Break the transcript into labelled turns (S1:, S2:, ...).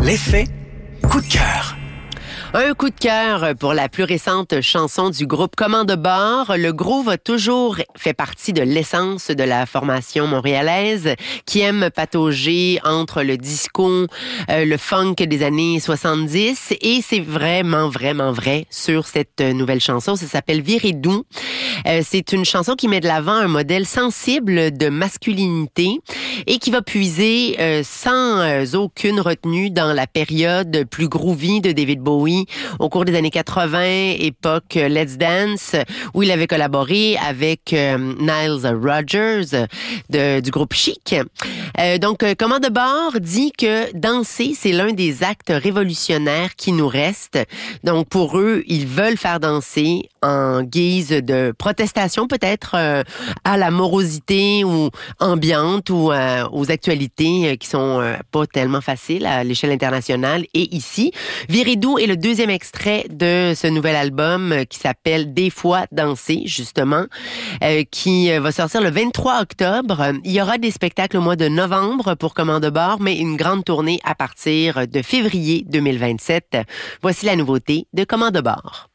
S1: L'effet coup de cœur.
S2: Un coup de cœur pour la plus récente chanson du groupe Commande bord. Le groove a toujours fait partie de l'essence de la formation montréalaise qui aime patauger entre le disco, le funk des années 70 et c'est vraiment vrai sur cette nouvelle chanson. Ça s'appelle Virer doux. C'est une chanson qui met de l'avant un modèle sensible de masculinité et qui va puiser sans aucune retenue dans la période plus groovy de David Bowie au cours des années 80, époque Let's Dance, où il avait collaboré avec Nile Rodgers du groupe Chic. Donc, Commande bord dit que danser, c'est l'un des actes révolutionnaires qui nous restent. Donc, pour eux, ils veulent faire danser en guise de protestation, peut-être à la morosité ou ambiante ou aux actualités qui sont pas tellement faciles à l'échelle internationale. Et ici, Virer doux est le deuxième extrait de ce nouvel album qui s'appelle Des fois danser, justement, qui va sortir le 23 octobre. Il y aura des spectacles au mois de novembre pour Commande bord, mais une grande tournée à partir de février 2027. Voici la nouveauté de Commande bord.